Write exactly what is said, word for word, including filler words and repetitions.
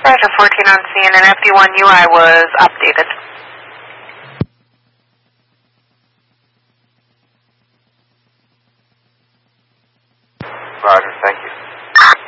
Roger, fourteen on scene, and F D one U I was updated. Roger, thank you.